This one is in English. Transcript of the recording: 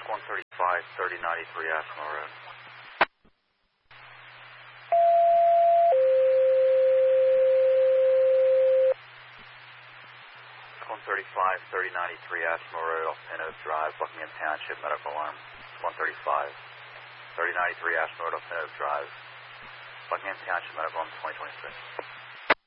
135, 3093 Ashmore Road. 135, 3093 Ashmore Road, off Pin Oak Drive, Buckingham Township, medical alarm. 135, 3093 Ashmore Road, off Pin Oak Drive, Buckingham Township, medical alarm 2026.